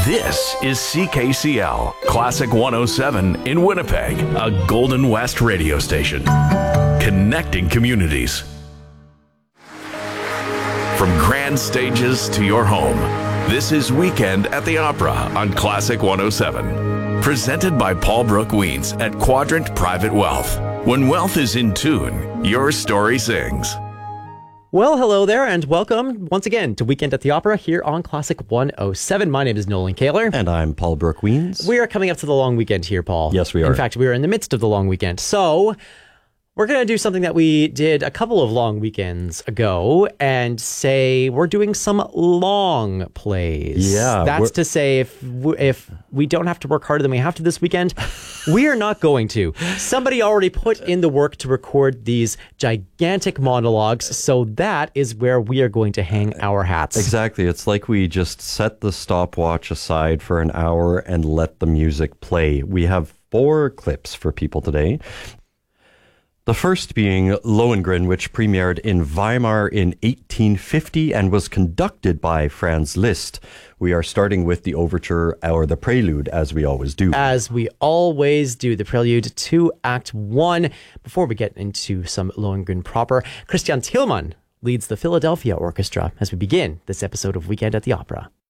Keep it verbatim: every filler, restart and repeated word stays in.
This is C K C L, Classic one oh seven in Winnipeg, a Golden West radio station. Connecting communities. From grand stages to your home, this is Weekend at the Opera on Classic one oh seven. Presented by Paul Brooke Weens at Quadrant Private Wealth. When wealth is in tune, your story sings. Well, hello there, and welcome once again to Weekend at the Opera here on Classic one oh seven. My name is Nolan Kaler. And I'm Paul Brooke Weens. We are coming up to the long weekend here, Paul. Yes, we are. In fact, we are in the midst of the long weekend. So, we're going to do something that we did a couple of long weekends ago and say we're doing some long plays. Yeah. That's to say, if we, if we don't have to work harder than we have to this weekend, we are not going to. Somebody already put in the work to record these gigantic monologues, so that is where we are going to hang our hats. Exactly. It's like we just set the stopwatch aside for an hour and let the music play. We have four clips for people today. The first being Lohengrin, which premiered in Weimar in eighteen fifty and was conducted by Franz Liszt. We are starting with the overture, or the prelude, as we always do. As we always do, the prelude to Act One. Before we get into some Lohengrin proper, Christian Thielmann leads the Philadelphia Orchestra as we begin this episode of Weekend at the Opera.